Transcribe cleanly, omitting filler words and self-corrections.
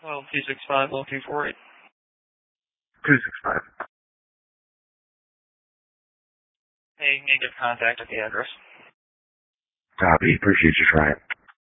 12-265-1248. 265. Hey, you can get contact at the address. Copy. Appreciate you trying.